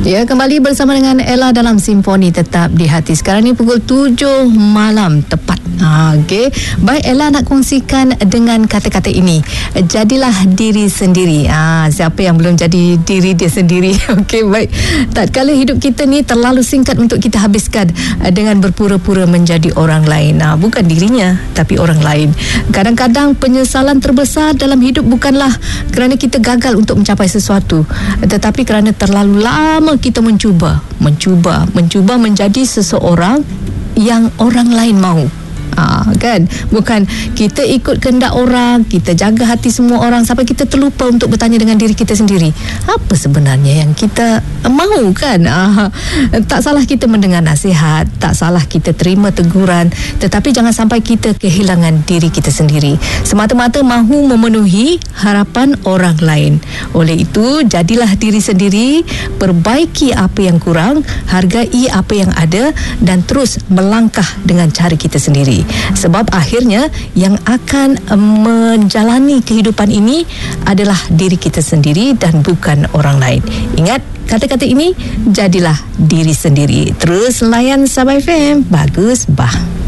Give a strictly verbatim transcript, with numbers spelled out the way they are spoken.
Ya, kembali bersama dengan Ella dalam Simfoni Tetap di Hati. Sekarang ni pukul tujuh malam tepat. Ha, Okey. Baik, Ella nak kongsikan dengan kata-kata ini. Jadilah diri sendiri. Ha, siapa yang belum jadi diri dia sendiri? Okey, baik. Tak kala hidup kita ni terlalu singkat untuk kita habiskan dengan berpura-pura menjadi orang lain. Ha, bukan dirinya, tapi orang lain. Kadang-kadang penyesalan terbesar dalam hidup bukanlah kerana kita gagal untuk mencapai sesuatu, tetapi kerana terlalu lama kita mencuba, mencuba, mencuba menjadi seseorang yang orang lain mahu. Ha, kan? Bukan kita ikut kehendak orang, kita jaga hati semua orang sampai kita terlupa untuk bertanya dengan diri kita sendiri, apa sebenarnya yang kita mahu, kan? Ha, tak salah kita mendengar nasihat, tak salah kita terima teguran, tetapi jangan sampai kita kehilangan diri kita sendiri semata-mata mahu memenuhi harapan orang lain. Oleh itu, jadilah diri sendiri, perbaiki apa yang kurang, hargai apa yang ada, dan terus melangkah dengan cara kita sendiri. Sebab akhirnya yang akan menjalani kehidupan ini adalah diri kita sendiri dan bukan orang lain. Ingat kata-kata ini, jadilah diri sendiri. Terus layan Sabah F M. Bagus, bah.